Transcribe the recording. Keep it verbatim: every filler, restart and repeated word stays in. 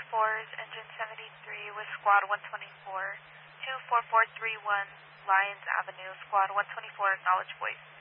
fours, engine seventy-three with squad one twenty-four, two four four three one Lyons Avenue, squad one twenty-four, acknowledge voice.